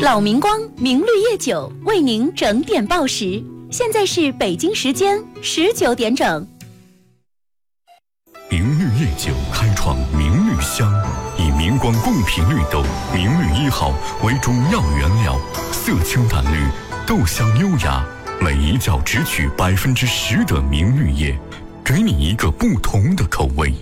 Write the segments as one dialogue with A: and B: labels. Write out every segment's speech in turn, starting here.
A: 老明光明绿叶酒为您整点报时，现在是北京时间19点整。
B: 明绿叶酒开创明绿香，以明光贡品绿豆明绿1号为主要原料，色清淡绿，豆香优雅，每一窖只取10%的明绿叶，给你一个不同的口味。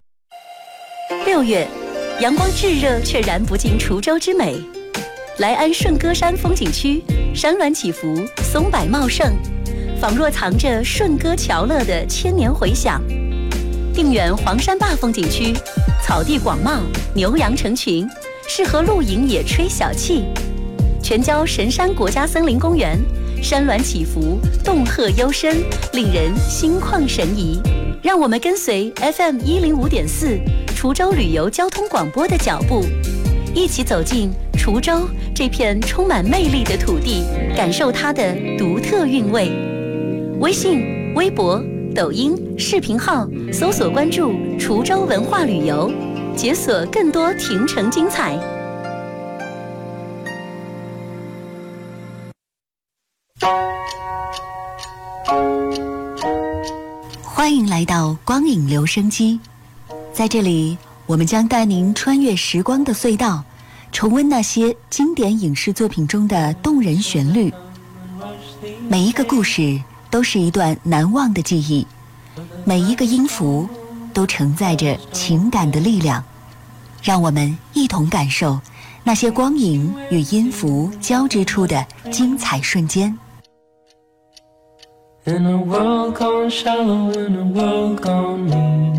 A: 6月，阳光炙热却燃不尽滁州之美。来安顺歌山风景区，山峦起伏，松柏茂盛，仿若藏着顺歌桥乐的千年回响。定远黄山坝风景区，草地广袤，牛羊成群，适合露营野炊小憩。全椒神山国家森林公园，山峦起伏，洞壑幽深，令人心旷神怡。让我们跟随 FM105.4 滁州旅游交通广播的脚步，一起走进滁州这片充满魅力的土地，感受它的独特韵味。微信、微博、抖音视频号搜索关注滁州文化旅游，解锁更多亭城精彩。欢迎来到光影留声机，在这里我们将带您穿越时光的隧道，重温那些经典影视作品中的动人旋律。每一个故事都是一段难忘的记忆，每一个音符都承载着情感的力量。让我们一同感受那些光影与音符交织出的精彩瞬间。
C: In a world gone shallow, in a world gone mean。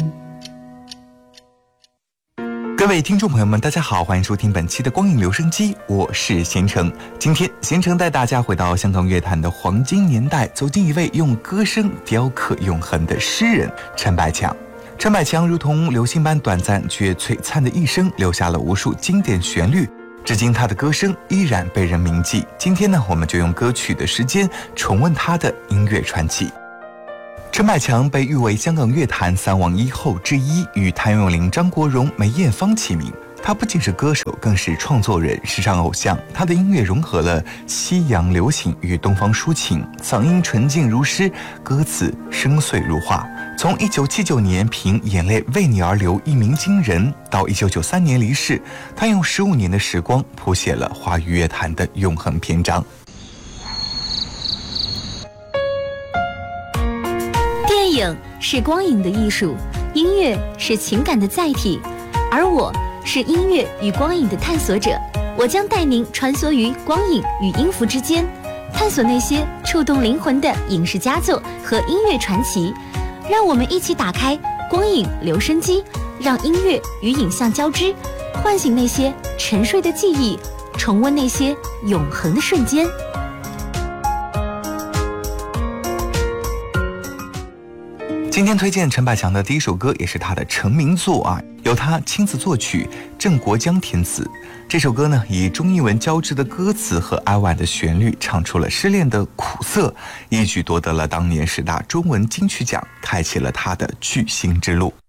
D: 各位听众朋友们，大家好，欢迎收听本期的光影留声机，我是贤成。今天贤成带大家回到香港乐坛的黄金年代，走进一位用歌声雕刻永恒的诗人陈百强。陈百强如同流星般短暂却璀璨的一生，留下了无数经典旋律，至今他的歌声依然被人铭记。今天呢，我们就用歌曲的时间重温他的音乐传奇。陈百强被誉为香港乐坛3王1后之一，与谭咏麟、张国荣、梅艳芳齐名。他不仅是歌手，更是创作人、时尚偶像。他的音乐融合了西洋流行与东方抒情，嗓音纯净如诗，歌词深邃如画。从1979年凭《眼泪为你而流》一鸣惊人，到1993年离世，他用15年的时光谱写了华语乐坛的永恒篇章。
A: 电影是光影的艺术，音乐是情感的载体，而我是音乐与光影的探索者。我将带您穿梭于光影与音符之间，探索那些触动灵魂的影视佳作和音乐传奇。让我们一起打开光影留声机，让音乐与影像交织，唤醒那些沉睡的记忆，重温那些永恒的瞬间。
D: 今天推荐陈百强的第一首歌，也是他的成名作啊，由他亲自作曲，郑国江填词。这首歌呢，以中英文交织的歌词和哀婉的旋律，唱出了失恋的苦涩，一举夺得了当年10大中文金曲奖，开启了他的巨星之路。